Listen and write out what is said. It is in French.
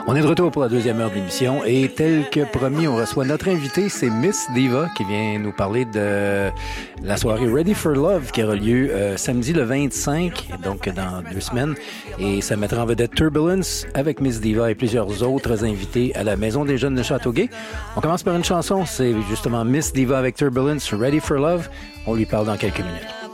On est de retour pour la deuxième heure de l'émission et tel que promis, on reçoit notre invité, c'est Miss Diva qui vient nous parler de la soirée Ready for Love qui aura lieu samedi le 25, donc dans 2 semaines. Et ça mettra en vedette Turbulence avec Miss Diva et plusieurs autres invités à la Maison des Jeunes de Châteauguay. On commence par une chanson, c'est justement Miss Diva avec Turbulence, Ready for Love. On lui parle dans quelques minutes.